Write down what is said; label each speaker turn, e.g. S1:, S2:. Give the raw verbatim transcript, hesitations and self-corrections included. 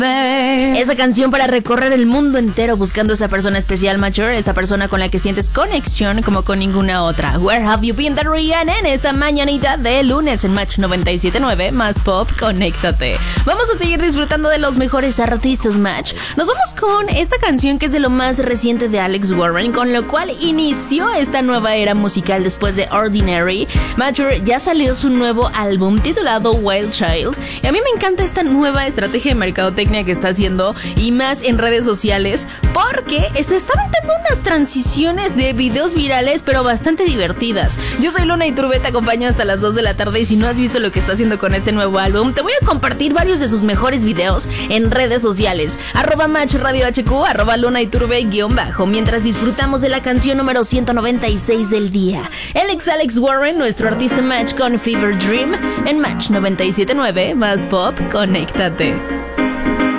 S1: Esa canción para recorrer el mundo entero buscando esa persona especial, mature, esa persona con la que sientes conexión como con ninguna otra. Where Have You Been de Rihanna en esta mañanita de lunes en Match noventa y siete punto nueve, más pop, conéctate. Vamos a seguir disfrutando de los mejores artistas, Match. Nos vamos con esta canción que es de lo más reciente de Alex Warren, con lo cual inició esta nueva era musical después de Ordinary. Mature ya salió su nuevo álbum titulado Wild Child y a mí me encanta esta nueva estrategia de mercadotecnia que está haciendo, y más en redes sociales, porque se están dando unas transiciones de videos virales pero bastante divertidas. Yo soy Luna Iturbe, te acompaño hasta las dos de la tarde, y si no has visto lo que está haciendo con este nuevo álbum, te voy a compartir varios de sus mejores videos en redes sociales, arroba Match Radio H Q, arroba Luna Iturbe guión bajo, mientras disfrutamos de la canción número ciento noventa y seis del día. El ex Alex Warren, nuestro artista Match con Fever Dream en Match noventa y siete punto nueve, más pop, conéctate.